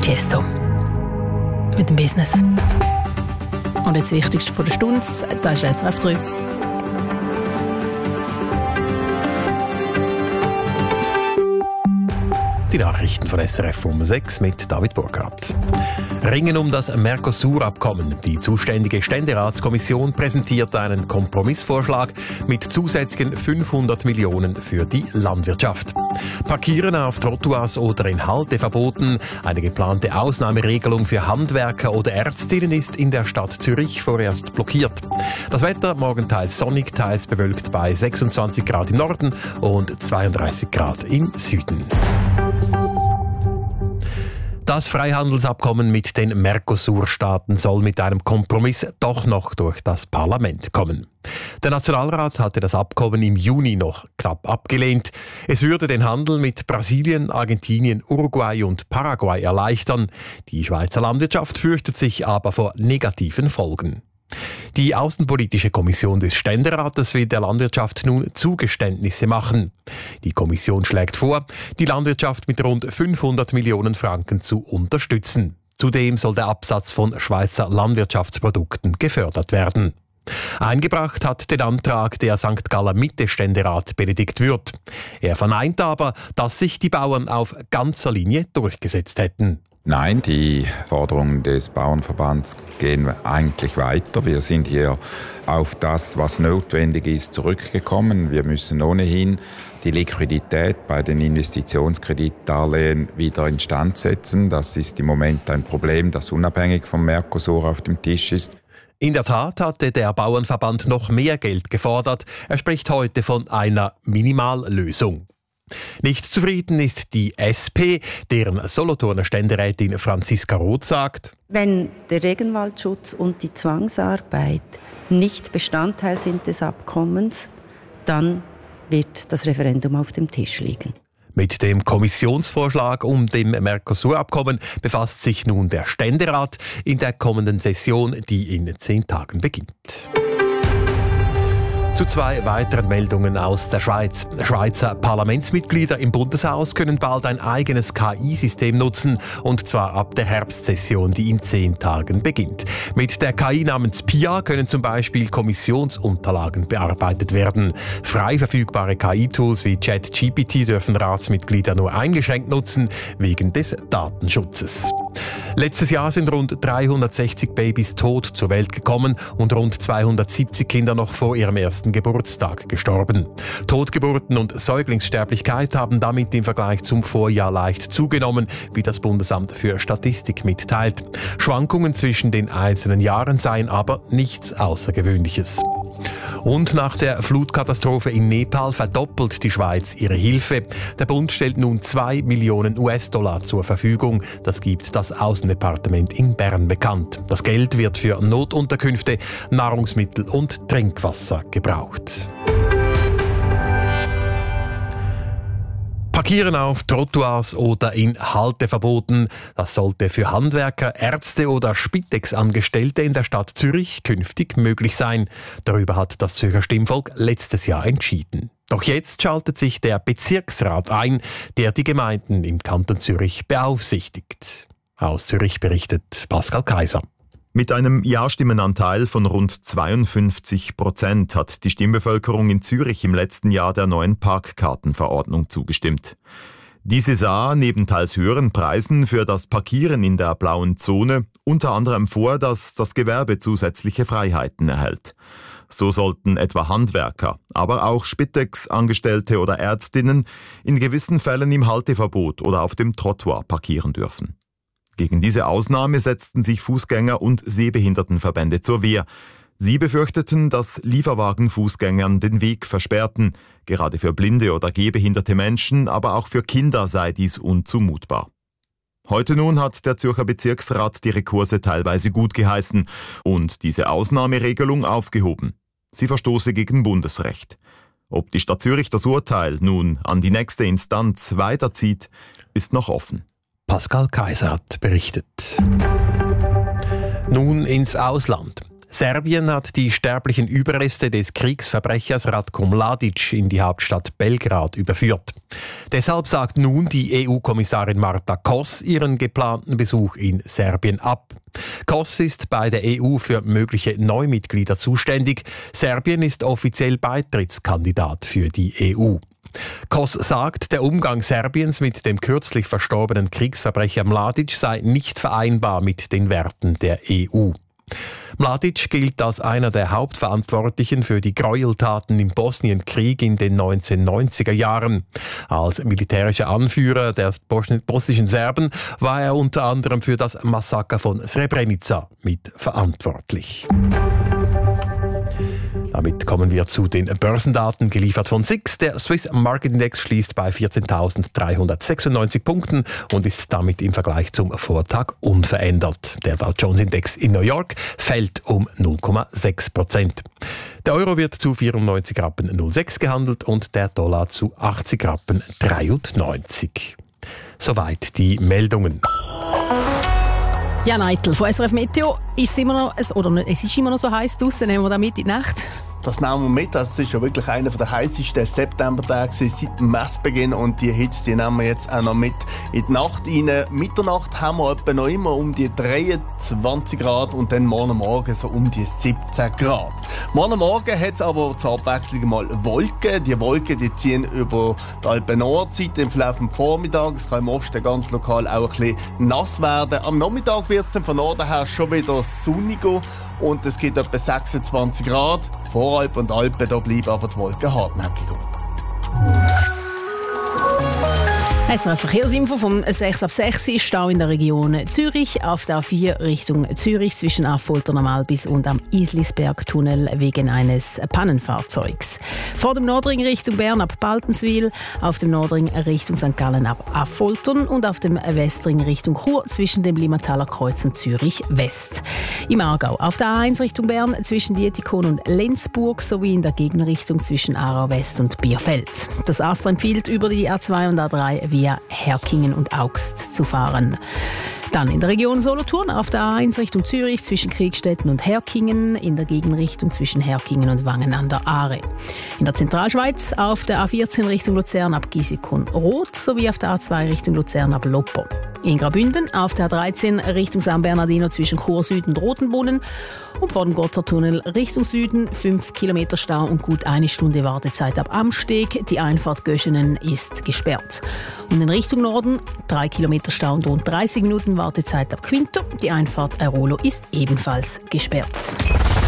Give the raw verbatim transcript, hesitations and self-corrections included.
Tiesto. Mit dem Business. Und jetzt das Wichtigste von der Stunde, das ist S R F drei. Die Nachrichten von S R F um sechs mit David Burkhardt. Ringen um das Mercosur-Abkommen. Die zuständige Ständeratskommission präsentiert einen Kompromissvorschlag mit zusätzlichen fünfhundert Millionen für die Landwirtschaft. Parkieren auf Trottoirs oder in Halteverboten. Eine geplante Ausnahmeregelung für Handwerker oder Ärztinnen ist in der Stadt Zürich vorerst blockiert. Das Wetter morgen teils sonnig, teils bewölkt bei sechsundzwanzig Grad im Norden und zweiunddreißig Grad im Süden. Das Freihandelsabkommen mit den Mercosur-Staaten soll mit einem Kompromiss doch noch durch das Parlament kommen. Der Nationalrat hatte das Abkommen im Juni noch knapp abgelehnt. Es würde den Handel mit Brasilien, Argentinien, Uruguay und Paraguay erleichtern. Die Schweizer Landwirtschaft fürchtet sich aber vor negativen Folgen. Die Außenpolitische Kommission des Ständerates will der Landwirtschaft nun Zugeständnisse machen. Die Kommission schlägt vor, die Landwirtschaft mit rund fünfhundert Millionen Franken zu unterstützen. Zudem soll der Absatz von Schweizer Landwirtschaftsprodukten gefördert werden. Eingebracht hat den Antrag der Sankt Galler Mitte-Ständerat Benedikt Würth. Er verneint aber, dass sich die Bauern auf ganzer Linie durchgesetzt hätten. Nein, die Forderungen des Bauernverbands gehen eigentlich weiter. Wir sind hier auf das, was notwendig ist, zurückgekommen. Wir müssen ohnehin die Liquidität bei den Investitionskreditdarlehen wieder instand setzen. Das ist im Moment ein Problem, das unabhängig vom Mercosur auf dem Tisch ist. In der Tat hatte der Bauernverband noch mehr Geld gefordert. Er spricht heute von einer Minimallösung. Nicht zufrieden ist die S P, deren Solothurner Ständerätin Franziska Roth sagt: Wenn der Regenwaldschutz und die Zwangsarbeit nicht Bestandteil sind des Abkommens, dann wird das Referendum auf dem Tisch liegen. Mit dem Kommissionsvorschlag um dem Mercosur-Abkommen befasst sich nun der Ständerat in der kommenden Session, die in zehn Tagen beginnt. Zu zwei weiteren Meldungen aus der Schweiz. Schweizer Parlamentsmitglieder im Bundeshaus können bald ein eigenes K I-System nutzen, und zwar ab der Herbstsession, die in zehn Tagen beginnt. Mit der K I namens P I A können zum Beispiel Kommissionsunterlagen bearbeitet werden. Frei verfügbare K I-Tools wie ChatGPT dürfen Ratsmitglieder nur eingeschränkt nutzen, wegen des Datenschutzes. Letztes Jahr sind rund dreihundertsechzig Babys tot zur Welt gekommen und rund zweihundertsiebzig Kinder noch vor ihrem ersten Geburtstag gestorben. Totgeburten und Säuglingssterblichkeit haben damit im Vergleich zum Vorjahr leicht zugenommen, wie das Bundesamt für Statistik mitteilt. Schwankungen zwischen den einzelnen Jahren seien aber nichts Außergewöhnliches. Und nach der Flutkatastrophe in Nepal verdoppelt die Schweiz ihre Hilfe. Der Bund stellt nun zwei Millionen U S-Dollar zur Verfügung. Das gibt das Außendepartement in Bern bekannt. Das Geld wird für Notunterkünfte, Nahrungsmittel und Trinkwasser gebraucht. Parkieren auf Trottoirs oder in Halteverboten, das sollte für Handwerker, Ärzte oder Spitex-Angestellte in der Stadt Zürich künftig möglich sein. Darüber hat das Zürcher Stimmvolk letztes Jahr entschieden. Doch jetzt schaltet sich der Bezirksrat ein, der die Gemeinden im Kanton Zürich beaufsichtigt. Aus Zürich berichtet Pascal Kaiser. Mit einem Ja-Stimmenanteil von rund zweiundfünfzig Prozent hat die Stimmbevölkerung in Zürich im letzten Jahr der neuen Parkkartenverordnung zugestimmt. Diese sah neben teils höheren Preisen für das Parkieren in der blauen Zone unter anderem vor, dass das Gewerbe zusätzliche Freiheiten erhält. So sollten etwa Handwerker, aber auch Spitex-Angestellte oder Ärztinnen in gewissen Fällen im Halteverbot oder auf dem Trottoir parkieren dürfen. Gegen diese Ausnahme setzten sich Fußgänger- und Sehbehindertenverbände zur Wehr. Sie befürchteten, dass Lieferwagen Fußgängern den Weg versperrten. Gerade für blinde oder gehbehinderte Menschen, aber auch für Kinder sei dies unzumutbar. Heute nun hat der Zürcher Bezirksrat die Rekurse teilweise gut geheißen und diese Ausnahmeregelung aufgehoben. Sie verstoße gegen Bundesrecht. Ob die Stadt Zürich das Urteil nun an die nächste Instanz weiterzieht, ist noch offen. Pascal Kaiser hat berichtet. Nun ins Ausland. Serbien hat die sterblichen Überreste des Kriegsverbrechers Ratko Mladic in die Hauptstadt Belgrad überführt. Deshalb sagt nun die E U-Kommissarin Marta Kos ihren geplanten Besuch in Serbien ab. Kos ist bei der E U für mögliche Neumitglieder zuständig. Serbien ist offiziell Beitrittskandidat für die E U. Kos sagt, der Umgang Serbiens mit dem kürzlich verstorbenen Kriegsverbrecher Mladic sei nicht vereinbar mit den Werten der E U. Mladic gilt als einer der Hauptverantwortlichen für die Gräueltaten im Bosnienkrieg in den neunzehnhundertneunziger Jahren. Als militärischer Anführer der bosnischen Serben war er unter anderem für das Massaker von Srebrenica mitverantwortlich. Damit kommen wir zu den Börsendaten, geliefert von S I X. Der Swiss Market Index schließt bei vierzehntausenddreihundertsechsundneunzig Punkten und ist damit im Vergleich zum Vortag unverändert. Der Dow Jones Index in New York fällt um null Komma sechs Prozent. Der Euro wird zu vierundneunzig Rappen null sechs gehandelt und der Dollar zu achtzig Rappen dreiundneunzig. Soweit die Meldungen. Ja, Neitel von S R F Meteo. Ist es immer noch, oder nicht, es ist immer noch so heiß draussen, nehmen wir da mit in die Nacht? Das nehmen wir mit. Das ist ja wirklich einer der heißesten Septembertage seit dem Messbeginn. Und die Hitze, die nehmen wir jetzt auch noch mit in die Nacht rein. Mitternacht haben wir etwa noch immer um die dreiundzwanzig Grad und dann morgen Morgen so um die siebzehn Grad. Morgen Morgen hat es aber zur Abwechslung mal Wolken. Die Wolken, die ziehen über die Alpen-Nord-Seite im Verlauf des Vormittags. Es kann im Osten ganz lokal auch ein bisschen nass werden. Am Nachmittag wird es dann von Norden her schon wieder sonniger und es gibt etwa sechsundzwanzig Grad. Voralpen und Alpen, da bleiben aber die Wolken hartnäckig unten. S R F Verkehrsinfo vom sechs ab sechs ist Stau in der Region Zürich, auf der A vier Richtung Zürich zwischen Affoltern am Albis und am Islisbergtunnel wegen eines Pannenfahrzeugs. Vor dem Nordring Richtung Bern ab Baltenswil, auf dem Nordring Richtung Sankt Gallen ab Affoltern und auf dem Westring Richtung Chur zwischen dem Limmataler Kreuz und Zürich West. Im Aargau auf der A eins Richtung Bern zwischen Dietikon und Lenzburg sowie in der Gegenrichtung zwischen Aarau West und Bierfeld. Das AStA empfiehlt über die A zwei und A drei via Herkingen und Augst zu fahren. Dann in der Region Solothurn auf der A eins Richtung Zürich zwischen Kriegstetten und Herkingen, in der Gegenrichtung zwischen Herkingen und Wangen an der Aare. In der Zentralschweiz auf der A vierzehn Richtung Luzern ab Gisikon-Roth sowie auf der A zwei Richtung Luzern ab Loppo. In Graubünden auf der A dreizehn Richtung San Bernardino zwischen Chur Süd und Rotenbunnen und vor dem Gotthardtunnel Richtung Süden fünf Kilometer Stau und gut eine Stunde Wartezeit ab Amsteg. Die Einfahrt Göschenen ist gesperrt. Und in Richtung Norden drei Kilometer Stau und rund dreißig Minuten Wartezeit ab Quinto. Die Einfahrt Airolo ist ebenfalls gesperrt.